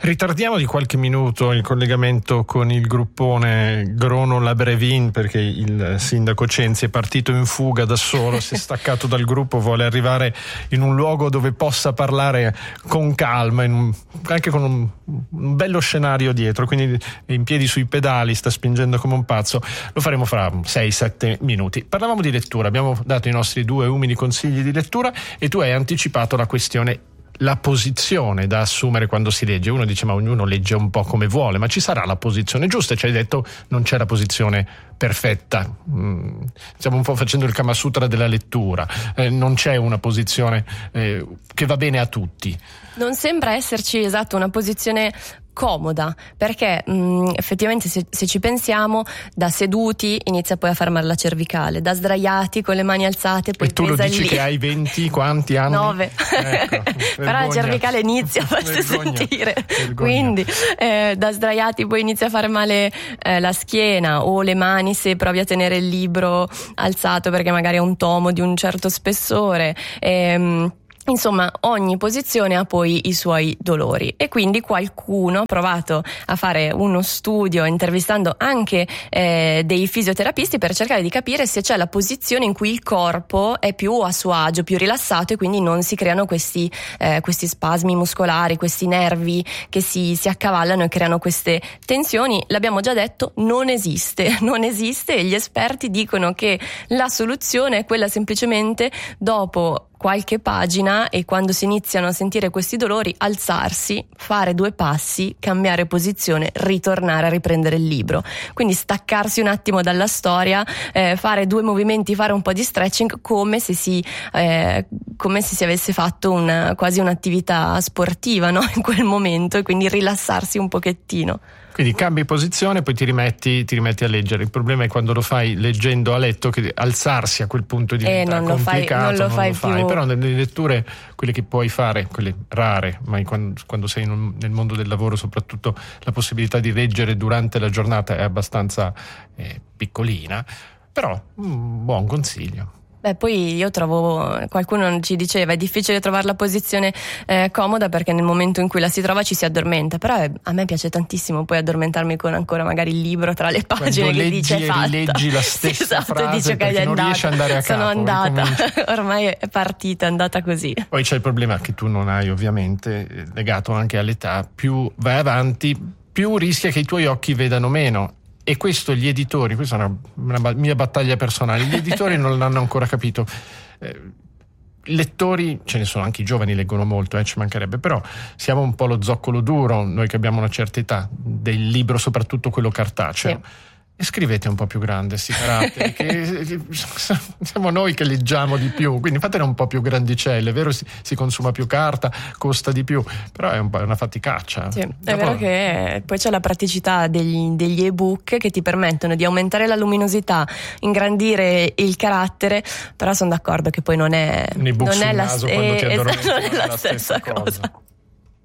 Ritardiamo di qualche minuto il collegamento con il gruppone Grono-Labrevin, perché il sindaco Censi è partito in fuga da solo, si è staccato dal gruppo, vuole arrivare in un luogo dove possa parlare con calma, anche con un bello scenario dietro, quindi è in piedi sui pedali, sta spingendo come un pazzo. Lo faremo fra 6-7 minuti. Parlavamo di lettura, abbiamo dato i nostri 2 umili consigli di lettura e tu hai anticipato la questione, la posizione da assumere quando si legge. Uno dice ma ognuno legge un po' come vuole, ma ci sarà la posizione giusta? Ci hai detto non c'è la posizione perfetta, stiamo un po' facendo il Kama Sutra della lettura, non c'è una posizione che va bene a tutti. Non sembra esserci una posizione comoda, perché effettivamente se ci pensiamo, da seduti inizia poi a far male la cervicale, da sdraiati con le mani alzate poi e tu lo dici lì. Che hai 20 quanti anni? 9. Ecco, però la cervicale inizia a farsi sentire, quindi da sdraiati poi inizia a fare male la schiena o le mani se provi a tenere il libro alzato perché magari è un tomo di un certo spessore. Insomma, ogni posizione ha poi i suoi dolori e quindi qualcuno ha provato a fare uno studio intervistando anche dei fisioterapisti per cercare di capire se c'è la posizione in cui il corpo è più a suo agio, più rilassato, e quindi non si creano questi spasmi muscolari, questi nervi che si accavallano e creano queste tensioni. L'abbiamo già detto, non esiste e gli esperti dicono che la soluzione è quella semplicemente dopo qualche pagina e quando si iniziano a sentire questi dolori alzarsi, fare 2 passi, cambiare posizione, ritornare a riprendere il libro. Quindi staccarsi un attimo dalla storia, fare 2 movimenti, fare un po' di stretching come se si avesse fatto quasi un'attività sportiva, no? In quel momento, e quindi rilassarsi un pochettino. Quindi cambi posizione, poi ti rimetti a leggere. Il problema è quando lo fai leggendo a letto, che alzarsi a quel punto diventa complicato, non lo fai più. Però nelle letture, quelle che puoi fare, quelle rare, ma quando sei nel mondo del lavoro soprattutto, la possibilità di leggere durante la giornata è abbastanza piccolina, però un buon consiglio. Beh, poi io trovo, qualcuno ci diceva, è difficile trovare la posizione comoda perché nel momento in cui la si trova ci si addormenta, però a me piace tantissimo poi addormentarmi con ancora magari il libro tra le pagine. Quando che leggi dice fatta. Rileggi la stessa frase, dice che perché non riesci ad andare a capo. Sono andata, ormai è partita, è andata così. Poi c'è il problema che tu non hai, ovviamente, legato anche all'età, più vai avanti, più rischia che i tuoi occhi vedano meno. E questo gli editori, questa è una mia battaglia personale, gli editori non l'hanno ancora capito. Lettori, ce ne sono, anche i giovani leggono molto, ci mancherebbe, però siamo un po' lo zoccolo duro, noi che abbiamo una certa età, del libro, soprattutto quello cartaceo. Sì. E scrivete un po' più grande sti caratteri, che siamo noi che leggiamo di più, quindi fatene un po' più grandicelle. È vero, si consuma più carta, costa di più, però è una faticaccia. Sì, è vero che poi c'è la praticità degli ebook che ti permettono di aumentare la luminosità, ingrandire il carattere, però sono d'accordo che poi non è un ebook sul naso quando ti addormenti, non è la stessa cosa.